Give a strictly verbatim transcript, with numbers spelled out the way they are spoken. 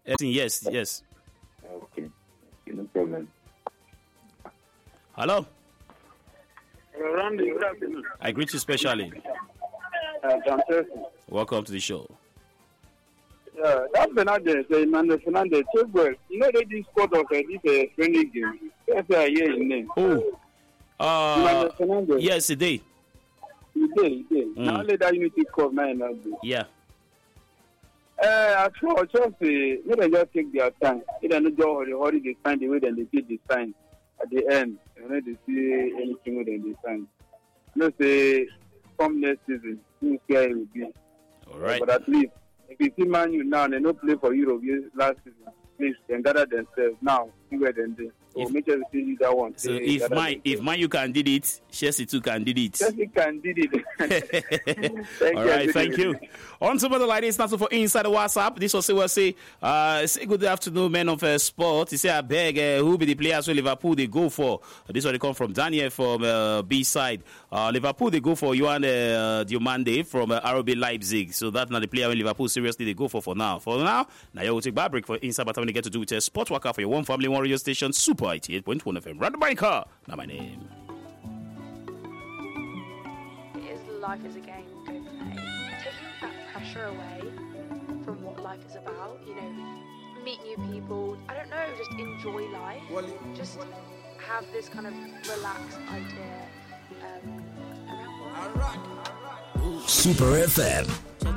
Yes, yes. Okay. Okay, no problem. Hello. Randy, good afternoon. I greet you specially. Uh, John Chelsea. Welcome to the show. Yeah, that Fernandez, uh, Emmanuel Fernandez, so well. You know they did sport of uh, this uh, friendly game. That's a year in name. Oh. Uh, Emmanuel Fernandez. yes, it did. He did, he did. Mm. Now let that Unity Cup now in that day. Yeah. Uh, I sure Chelsea, let them just take their time. Let them not just hurry, hurry, they sign the way then they did the sign. At the end, you know, they see anything with them they sign. You know, say, come next season, who care it will be. All right. But at least, if you see Man U now, they no play for Europe last season. Please, they gather themselves now. See where they do. So If- make sure you see that one. So They if gather my if themselves. my you can did it, Chelsea too can did it. Chelsea can did it. Thank All you, right, I thank did it. you. On to the ladies, not for inside the WhatsApp. This was say, well, say, uh, say good afternoon, men of uh, sport. He say, I beg, uh, who be the players who Liverpool they go for? Uh, this one they come from Daniel from uh, B side. Uh, Liverpool they go for Johan uh, Diomande from uh, R B Leipzig. So that's not the player when Liverpool seriously they go for for now. For now, now you will take back break for inside, but when you get to do with a sport worker for your one family, one radio station, Super eighty-eight point one F M. Run by car. Now my name. It is life is a game, go play. Taking that pressure away from what life is about, you know, meet new people, I don't know, just enjoy life. Just have this kind of relaxed idea um, around life. Super F M.